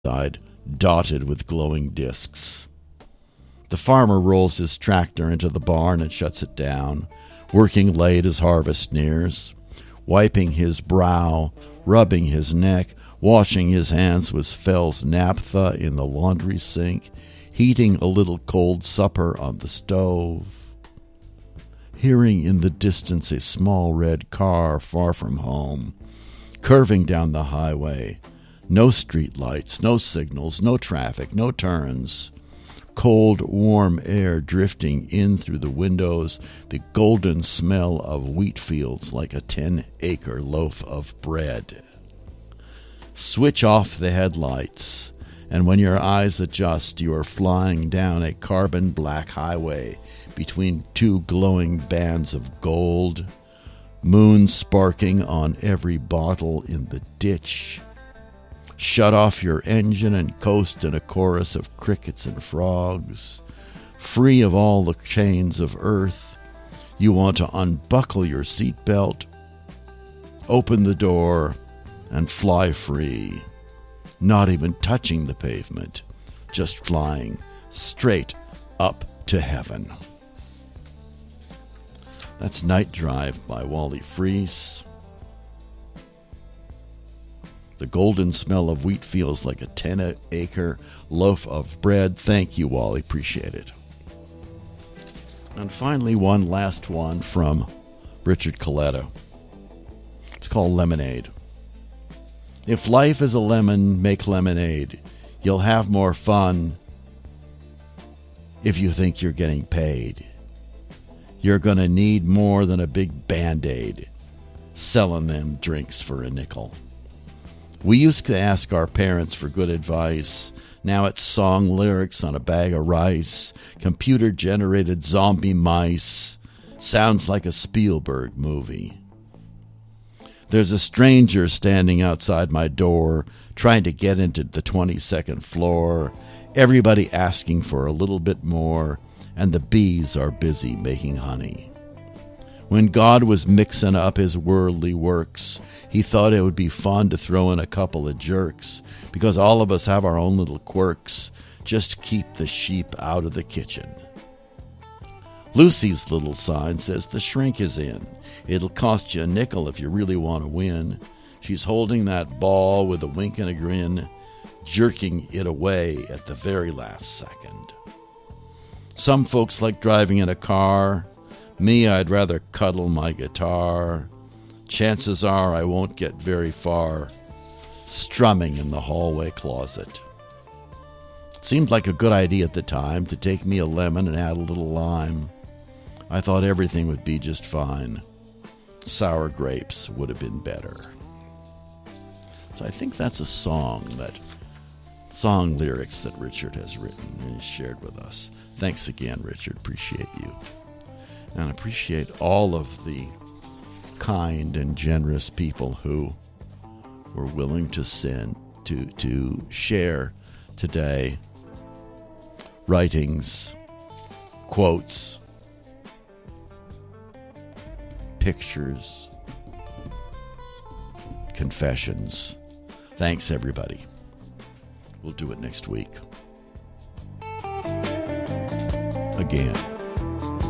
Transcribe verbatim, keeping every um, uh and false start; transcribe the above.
side, dotted with glowing discs. The farmer rolls his tractor into the barn and shuts it down, working late as harvest nears, wiping his brow, rubbing his neck, washing his hands with Fell's naphtha in the laundry sink, heating a little cold supper on the stove, hearing in the distance a small red car far from home, curving down the highway. No street lights, no signals, no traffic, no turns. Cold, warm air drifting in through the windows, the golden smell of wheat fields like a ten-acre loaf of bread. Switch off the headlights, and when your eyes adjust, you are flying down a carbon-black highway between two glowing bands of gold, moon sparking on every bottle in the ditch. Shut off your engine and coast in a chorus of crickets and frogs. Free of all the chains of earth, you want to unbuckle your seatbelt, open the door, and fly free. Not even touching the pavement, just flying straight up to heaven. That's Night Drive by Wally Freese. The golden smell of wheat feels like a ten-acre loaf of bread. Thank you, Wally. Appreciate it. And finally, one last one from Richard Coletta. It's called Lemonade. If life is a lemon, make lemonade. You'll have more fun if you think you're getting paid. You're going to need more than a big Band-Aid selling them drinks for a nickel. We used to ask our parents for good advice. Now it's song lyrics on a bag of rice, computer-generated zombie mice. Sounds like a Spielberg movie. There's a stranger standing outside my door, trying to get into the twenty-second floor. Everybody asking for a little bit more, and the bees are busy making honey. When God was mixing up his worldly works, he thought it would be fun to throw in a couple of jerks, because all of us have our own little quirks. Just keep the sheep out of the kitchen. Lucy's little sign says the shrink is in. It'll cost you a nickel if you really want to win. She's holding that ball with a wink and a grin, jerking it away at the very last second. Some folks like driving in a car. Me, I'd rather cuddle my guitar. Chances are I won't get very far strumming in the hallway closet. It seemed like a good idea at the time to take me a lemon and add a little lime. I thought everything would be just fine. Sour grapes would have been better. So I think that's a song that, song lyrics that Richard has written and has shared with us. Thanks again, Richard. Appreciate you. And I appreciate all of the kind and generous people who were willing to send, to, to share today writings, quotes, pictures, confessions. Thanks, everybody. We'll do it next week. Again.